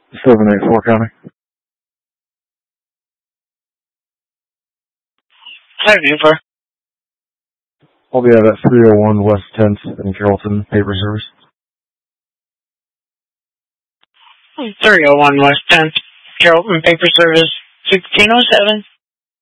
784 County. Hi, Buford. I'll be at 301 West 10th in Carrollton, paper service. 301 West 10th, Carrollton, paper service, 1607.